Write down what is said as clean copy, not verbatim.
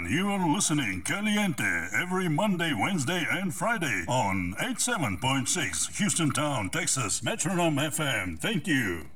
everyone. You are listening Caliente every Monday, Wednesday, and Friday on 87.6 Houston Town, Texas, Metronome FM. Thank you.